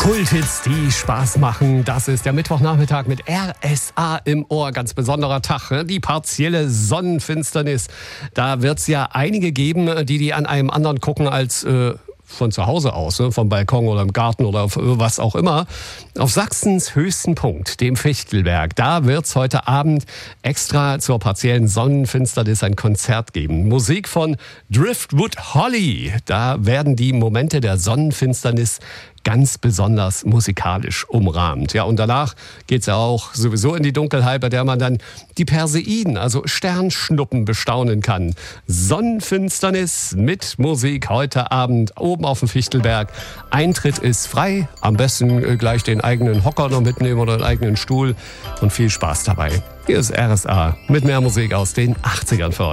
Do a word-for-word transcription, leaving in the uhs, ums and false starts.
Kulthits, die Spaß machen. Das ist der Mittwochnachmittag mit R S A im Ohr. Ganz besonderer Tag, die partielle Sonnenfinsternis. Da wird es ja einige geben, die die an einem anderen gucken als äh, von zu Hause aus, ne? Vom Balkon oder im Garten oder was auch immer. Auf Sachsens höchsten Punkt, dem Fichtelberg, da wird es heute Abend extra zur partiellen Sonnenfinsternis ein Konzert geben. Musik von Driftwood Holly. Da werden die Momente der Sonnenfinsternis ganz besonders musikalisch umrahmt. Ja, und danach geht's ja auch sowieso in die Dunkelheit, bei der man dann die Perseiden, also Sternschnuppen, bestaunen kann. Sonnenfinsternis mit Musik heute Abend oben auf dem Fichtelberg. Eintritt ist frei. Am besten gleich den eigenen Hocker noch mitnehmen oder den eigenen Stuhl. Und viel Spaß dabei. Hier ist R S A mit mehr Musik aus den achtzigern für euch.